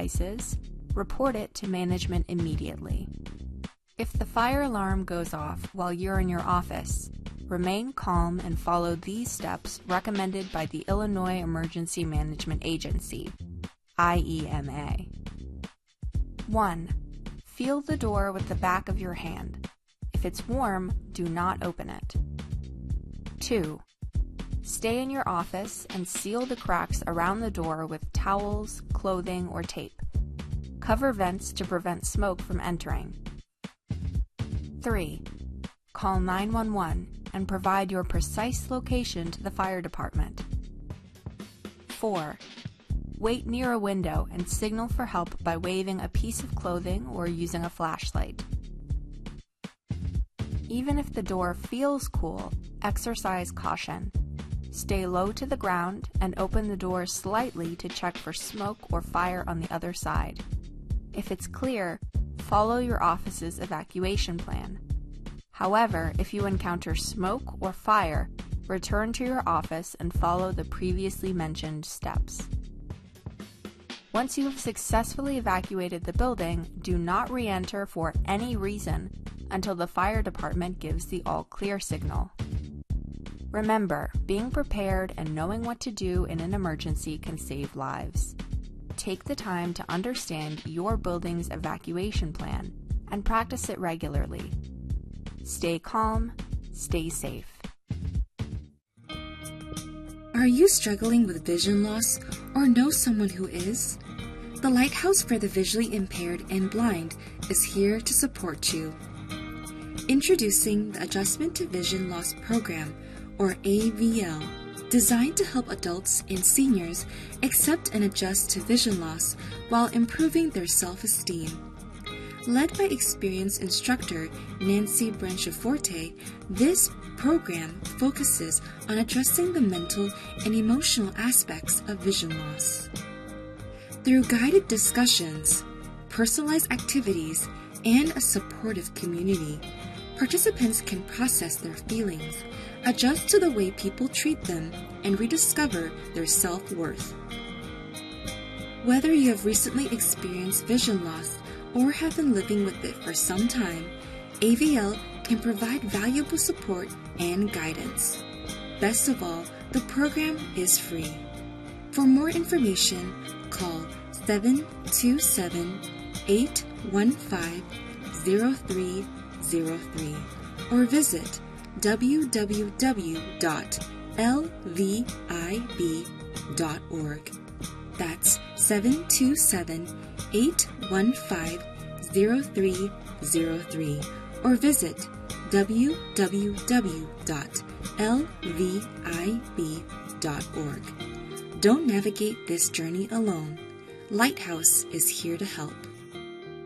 devices, report it to management immediately. If the fire alarm goes off while you're in your office, remain calm and follow these steps recommended by the Illinois Emergency Management Agency, IEMA. 1. Feel the door with the back of your hand. If it's warm, do not open it. 2. Stay in your office and seal the cracks around the door with towels, clothing, or tape. Cover vents to prevent smoke from entering. 3. Call 911 and provide your precise location to the fire department. 4. Wait near a window and signal for help by waving a piece of clothing or using a flashlight. Even if the door feels cool, exercise caution. Stay low to the ground and open the door slightly to check for smoke or fire on the other side. If it's clear, follow your office's evacuation plan. However, if you encounter smoke or fire, return to your office and follow the previously mentioned steps. Once you have successfully evacuated the building, do not re-enter for any reason until the fire department gives the all-clear signal. Remember, being prepared and knowing what to do in an emergency can save lives. Take the time to understand your building's evacuation plan and practice it regularly. Stay calm, stay safe. Are you struggling with vision loss or know someone who is? The Lighthouse for the Visually Impaired and Blind is here to support you. Introducing the Adjustment to Vision Loss Program, or AVL, designed to help adults and seniors accept and adjust to vision loss while improving their self-esteem. Led by experienced instructor Nancy Branchiforte, this program focuses on addressing the mental and emotional aspects of vision loss. Through guided discussions, personalized activities, and a supportive community, participants can process their feelings, adjust to the way people treat them, and rediscover their self-worth. Whether you have recently experienced vision loss or have been living with it for some time, AVL can provide valuable support and guidance. Best of all, the program is free. For more information, call 727-815-0303 or visit www.lvib.org. That's 727-815-0303 or visit www.lvib.org. Don't navigate this journey alone. Lighthouse is here to help.